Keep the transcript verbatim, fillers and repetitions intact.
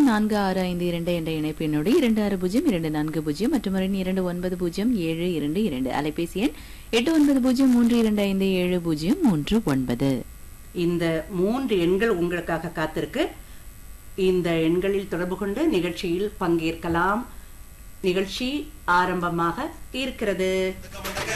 நான்கு ஆறு ஐந்து இரண்டு என்ற இணைப்பு என்னோடு இரண்டு ஆறு பூஜ்ஜியம் இரண்டு நான்கு பூஜ்ஜியம் மற்றும் இரண்டு ஒன்பது பூஜ்ஜியம் ஏழு இரண்டு இரண்டு அலைபேசி எண் எட்டு ஒன்பது பூஜ்ஜியம் மூன்று இரண்டு ஐந்து ஏழு பூஜ்ஜியம் மூன்று ஒன்பது. இந்த மூன்று எண்கள் உங்களுக்காக காத்திருக்கு. இந்த எண்களில் தொடர்பு கொண்டு நிகழ்ச்சியில் பங்கேற்கலாம். நிகழ்ச்சி ஆரம்பமாக இருக்கிறது.